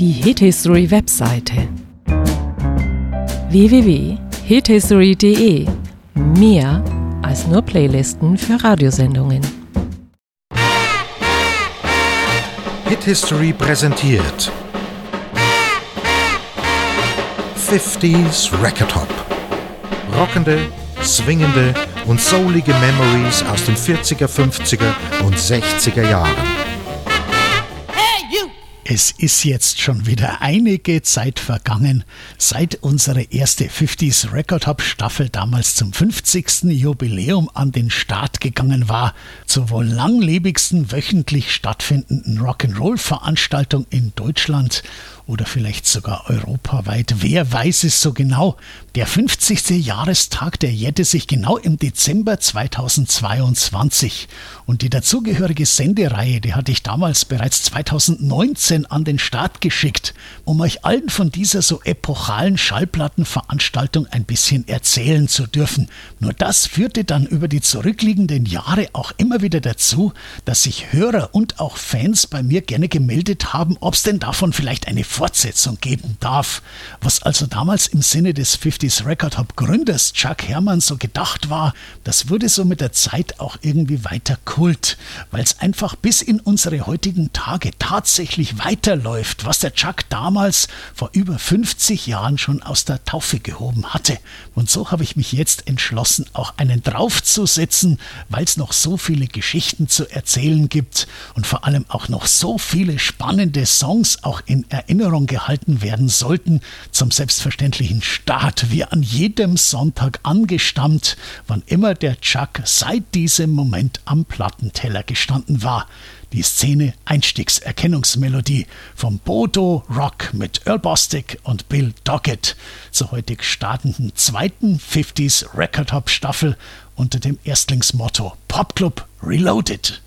Die Hithistory-Webseite www.hithistory.de. Mehr als nur Playlisten für Radiosendungen. Hit History präsentiert 50s Record Hop. Rockende, swingende und soulige Memories aus den 40er, 50er und 60er Jahren. Es ist jetzt schon wieder einige Zeit vergangen, seit unsere erste 50s Record Hop Staffel damals zum 50. Jubiläum an den Start gegangen war, zur wohl langlebigsten wöchentlich stattfindenden Rock'n'Roll-Veranstaltung in Deutschland oder vielleicht sogar europaweit. Wer weiß es so genau? Der 50. Jahrestag, der jährte sich genau im Dezember 2022. Und die dazugehörige Sendereihe, die hatte ich damals bereits 2019 an den Start geschickt, um euch allen von dieser so epochalen Schallplattenveranstaltung ein bisschen erzählen zu dürfen. Nur das führte dann über die zurückliegenden Jahre auch immer wieder dazu, dass sich Hörer und auch Fans bei mir gerne gemeldet haben, ob es denn davon vielleicht eine Fortsetzung geben darf. Was also damals im Sinne des 50s Record Hop Gründers Chuck Herrmann so gedacht war, das wurde so mit der Zeit auch irgendwie weiter Kult, weil es einfach bis in unsere heutigen Tage tatsächlich weiterläuft, was der Chuck damals vor über 50 Jahren schon aus der Taufe gehoben hatte. Und so habe ich mich jetzt entschlossen, auch einen draufzusetzen, weil es noch so viele Geschichten zu erzählen gibt und vor allem auch noch so viele spannende Songs auch in Erinnerung gehalten werden sollten, zum selbstverständlichen Start, wie an jedem Sonntag angestammt, wann immer der Chuck seit diesem Moment am Plattenteller gestanden war. Die Szene-Einstiegserkennungsmelodie vom Bodo Rock mit Earl Bostic und Bill Doggett zur heutig startenden zweiten 50s Record Hop Staffel unter dem Erstlingsmotto Popclub Reloaded.